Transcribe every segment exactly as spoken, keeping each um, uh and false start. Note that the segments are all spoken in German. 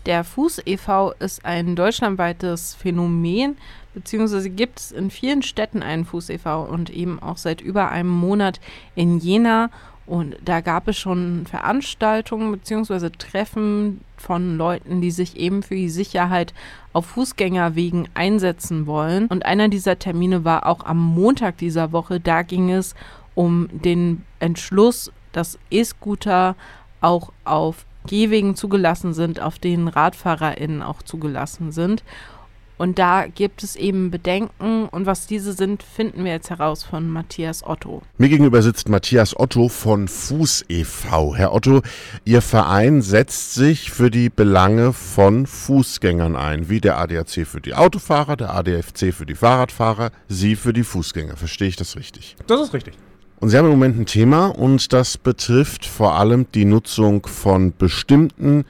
Der Fuß e V ist ein deutschlandweites Phänomen, beziehungsweise gibt es in vielen Städten einen Fuß e V und eben auch seit über einem Monat in Jena. Und da gab es schon Veranstaltungen beziehungsweise Treffen von Leuten, die sich eben für die Sicherheit auf Fußgängerwegen einsetzen wollen. Und einer dieser Termine war auch am Montag dieser Woche. Da ging es um den Entschluss, dass E-Scooter auch auf Gehwegen zugelassen sind, auf denen RadfahrerInnen auch zugelassen sind. Und da gibt es eben Bedenken. Und was diese sind, finden wir jetzt heraus von Matthias Otto. Mir gegenüber sitzt Matthias Otto von Fuß e V. Herr Otto, Ihr Verein setzt sich für die Belange von Fußgängern ein, wie der A D A C für die Autofahrer, der A D F C für die Fahrradfahrer, Sie für die Fußgänger. Verstehe ich das richtig? Das ist richtig. Und Sie haben im Moment ein Thema und das betrifft vor allem die Nutzung von bestimmten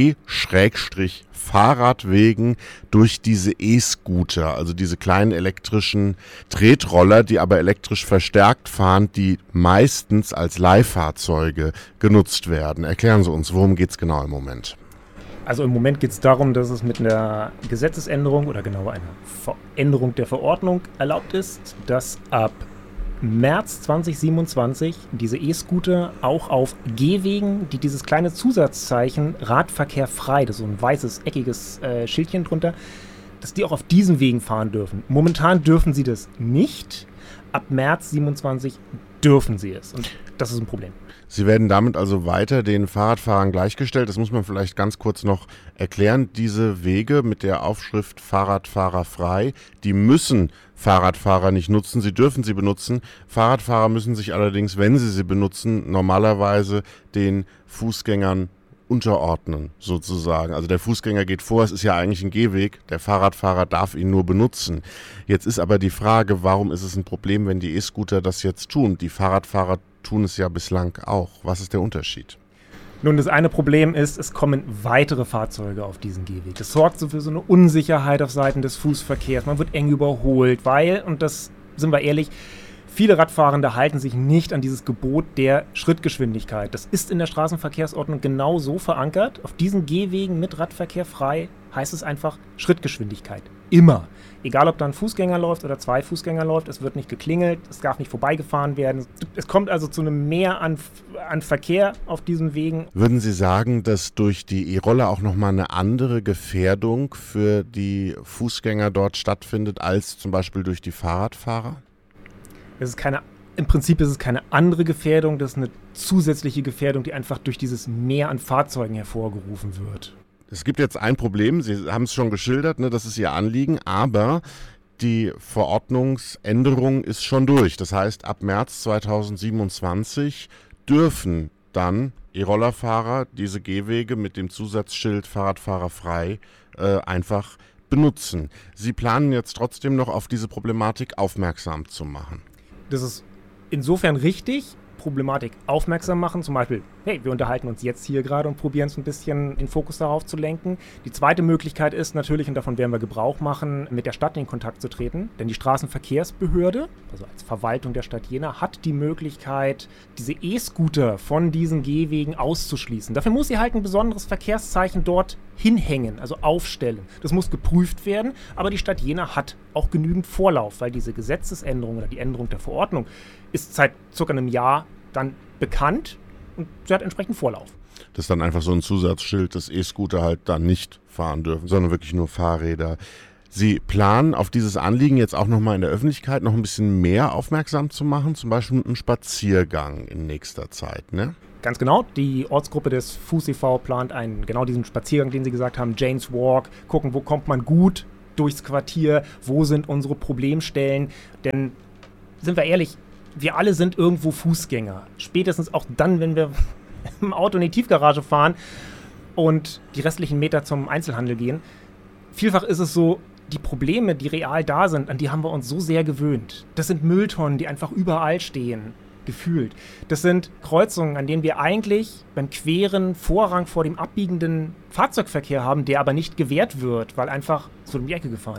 Geh-Fahrradwegen durch diese E-Scooter, also diese kleinen elektrischen Tretroller, die aber elektrisch verstärkt fahren, die meistens als Leihfahrzeuge genutzt werden. Erklären Sie uns, worum geht es genau im Moment? Also im Moment geht es darum, dass es mit einer Gesetzesänderung oder genauer einer Veränderung der Verordnung erlaubt ist, dass ab März zwanzig siebenundzwanzig diese E-Scooter auch auf Gehwegen, die dieses kleine Zusatzzeichen Radverkehr frei, das ist so ein weißes, eckiges äh, Schildchen drunter, dass die auch auf diesen Wegen fahren dürfen. Momentan dürfen sie das nicht. Ab März siebenundzwanzig dürfen sie es. Und das ist ein Problem. Sie werden damit also weiter den Fahrradfahrern gleichgestellt. Das muss man vielleicht ganz kurz noch erklären. Diese Wege mit der Aufschrift Fahrradfahrer frei, die müssen Fahrradfahrer nicht nutzen. Sie dürfen sie benutzen. Fahrradfahrer müssen sich allerdings, wenn sie sie benutzen, normalerweise den Fußgängern unterordnen, sozusagen. Also der Fußgänger geht vor, es ist ja eigentlich ein Gehweg, der Fahrradfahrer darf ihn nur benutzen. Jetzt ist aber die Frage, warum ist es ein Problem, wenn die E-Scooter das jetzt tun? Die Fahrradfahrer tun es ja bislang auch. Was ist der Unterschied? Nun, das eine Problem ist, es kommen weitere Fahrzeuge auf diesen Gehweg. Das sorgt so für so eine Unsicherheit auf Seiten des Fußverkehrs. Man wird eng überholt, weil, und das sind wir ehrlich, viele Radfahrende halten sich nicht an dieses Gebot der Schrittgeschwindigkeit. Das ist in der Straßenverkehrsordnung genau so verankert. Auf diesen Gehwegen mit Radverkehr frei heißt es einfach Schrittgeschwindigkeit. Immer. Egal, ob da ein Fußgänger läuft oder zwei Fußgänger läuft, es wird nicht geklingelt, es darf nicht vorbeigefahren werden. Es kommt also zu einem Mehr an, an Verkehr auf diesen Wegen. Würden Sie sagen, dass durch die E-Roller auch nochmal eine andere Gefährdung für die Fußgänger dort stattfindet, als zum Beispiel durch die Fahrradfahrer? Es ist keine, im Prinzip ist es keine andere Gefährdung, das ist eine zusätzliche Gefährdung, die einfach durch dieses Mehr an Fahrzeugen hervorgerufen wird. Es gibt jetzt ein Problem, Sie haben es schon geschildert, ne, das ist Ihr Anliegen, aber die Verordnungsänderung ist schon durch. Das heißt, ab März zweitausendsiebenundzwanzig dürfen dann E-Rollerfahrer diese Gehwege mit dem Zusatzschild Fahrradfahrer frei äh, einfach benutzen. Sie planen jetzt trotzdem noch auf diese Problematik aufmerksam zu machen. Das ist insofern richtig. Problematik aufmerksam machen, zum Beispiel, hey, wir unterhalten uns jetzt hier gerade und probieren es ein bisschen den Fokus darauf zu lenken. Die zweite Möglichkeit ist natürlich, und davon werden wir Gebrauch machen, mit der Stadt in Kontakt zu treten, denn die Straßenverkehrsbehörde, also als Verwaltung der Stadt Jena, hat die Möglichkeit, diese E-Scooter von diesen Gehwegen auszuschließen. Dafür muss sie halt ein besonderes Verkehrszeichen dort hinhängen, also aufstellen. Das muss geprüft werden, aber die Stadt Jena hat auch genügend Vorlauf, weil diese Gesetzesänderung oder die Änderung der Verordnung ist seit circa einem Jahr dann bekannt und sie hat entsprechend Vorlauf. Das ist dann einfach so ein Zusatzschild, dass E-Scooter halt dann nicht fahren dürfen, sondern wirklich nur Fahrräder. Sie planen auf dieses Anliegen jetzt auch nochmal in der Öffentlichkeit noch ein bisschen mehr aufmerksam zu machen, zum Beispiel mit einem Spaziergang in nächster Zeit, ne? Ganz genau. Die Ortsgruppe des Fuß e V plant einen, genau diesen Spaziergang, den Sie gesagt haben, Jane's Walk, gucken, wo kommt man gut durchs Quartier, wo sind unsere Problemstellen, denn sind wir ehrlich, wir alle sind irgendwo Fußgänger. Spätestens auch dann, wenn wir im Auto in die Tiefgarage fahren und die restlichen Meter zum Einzelhandel gehen. Vielfach ist es so, die Probleme, die real da sind, an die haben wir uns so sehr gewöhnt. Das sind Mülltonnen, die einfach überall stehen, gefühlt. Das sind Kreuzungen, an denen wir eigentlich beim Queren Vorrang vor dem abbiegenden Fahrzeugverkehr haben, der aber nicht gewährt wird, weil einfach so um die Ecke gefahren.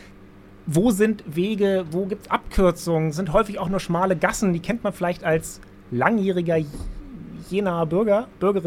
Wo sind Wege, wo gibt es Abkürzungen, sind häufig auch nur schmale Gassen, die kennt man vielleicht als langjähriger Jenaer Bürger, Bürgerin,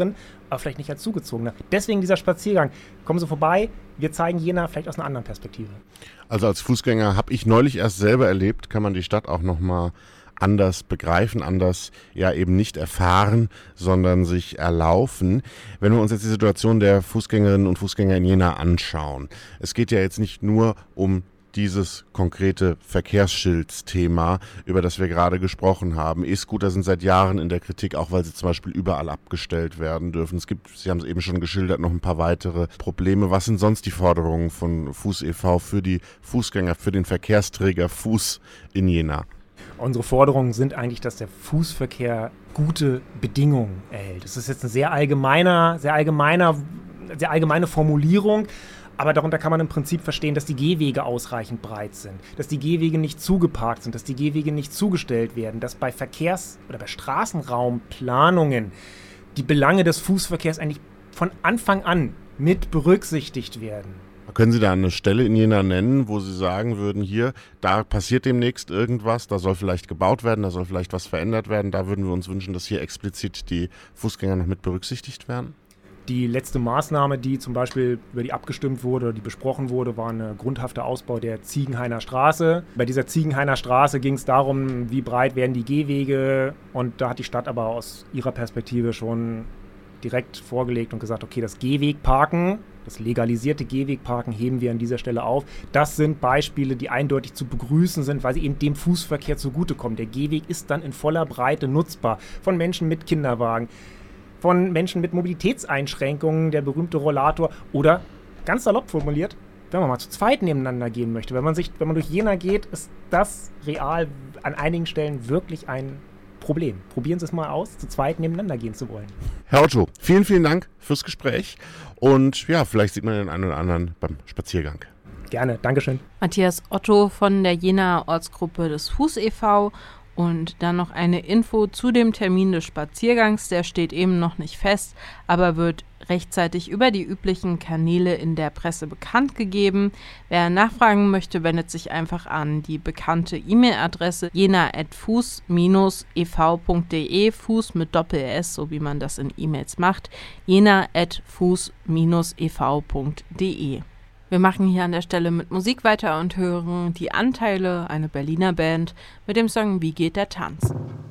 aber vielleicht nicht als Zugezogener. Deswegen dieser Spaziergang. Kommen Sie vorbei, wir zeigen Jena vielleicht aus einer anderen Perspektive. Also als Fußgänger habe ich neulich erst selber erlebt, kann man die Stadt auch nochmal anders begreifen, anders ja eben nicht erfahren, sondern sich erlaufen. Wenn wir uns jetzt die Situation der Fußgängerinnen und Fußgänger in Jena anschauen, es geht ja jetzt nicht nur um dieses konkrete Verkehrsschildsthema, über das wir gerade gesprochen haben. E-Scooter sind seit Jahren in der Kritik, auch weil sie zum Beispiel überall abgestellt werden dürfen. Es gibt, Sie haben es eben schon geschildert, noch ein paar weitere Probleme. Was sind sonst die Forderungen von Fuß e V für die Fußgänger, für den Verkehrsträger Fuß in Jena? Unsere Forderungen sind eigentlich, dass der Fußverkehr gute Bedingungen erhält. Das ist jetzt eine sehr allgemeiner, sehr allgemeiner, sehr allgemeine Formulierung. Aber darunter kann man im Prinzip verstehen, dass die Gehwege ausreichend breit sind, dass die Gehwege nicht zugeparkt sind, dass die Gehwege nicht zugestellt werden, dass bei Verkehrs- oder bei Straßenraumplanungen die Belange des Fußverkehrs eigentlich von Anfang an mit berücksichtigt werden. Können Sie da eine Stelle in Jena nennen, wo Sie sagen würden, hier, da passiert demnächst irgendwas, da soll vielleicht gebaut werden, da soll vielleicht was verändert werden, da würden wir uns wünschen, dass hier explizit die Fußgänger noch mit berücksichtigt werden? Die letzte Maßnahme, die zum Beispiel über die abgestimmt wurde oder die besprochen wurde, war ein grundhafter Ausbau der Ziegenhainer Straße. Bei dieser Ziegenhainer Straße ging es darum, wie breit werden die Gehwege, und da hat die Stadt aber aus ihrer Perspektive schon direkt vorgelegt und gesagt, okay, das Gehwegparken, das legalisierte Gehwegparken heben wir an dieser Stelle auf. Das sind Beispiele, die eindeutig zu begrüßen sind, weil sie eben dem Fußverkehr zugutekommen. Der Gehweg ist dann in voller Breite nutzbar von Menschen mit Kinderwagen, von Menschen mit Mobilitätseinschränkungen, der berühmte Rollator, oder ganz salopp formuliert, wenn man mal zu zweit nebeneinander gehen möchte. Wenn man sich, wenn man durch Jena geht, ist das real an einigen Stellen wirklich ein Problem. Probieren Sie es mal aus, zu zweit nebeneinander gehen zu wollen. Herr Otto, vielen, vielen Dank fürs Gespräch und ja, vielleicht sieht man den einen oder anderen beim Spaziergang. Gerne, Dankeschön. Matthias Otto von der Jena Ortsgruppe des Fuß e V. Und dann noch eine Info zu dem Termin des Spaziergangs, der steht eben noch nicht fest, aber wird rechtzeitig über die üblichen Kanäle in der Presse bekannt gegeben. Wer nachfragen möchte, wendet sich einfach an die bekannte E-Mail-Adresse jena at fuß e v punkt de, Fuß mit Doppel-S, so wie man das in E-Mails macht, jena at fuß e v punkt de. Wir machen hier an der Stelle mit Musik weiter und hören Die Anteile, eine Berliner Band, mit dem Song Wie geht der Tanz?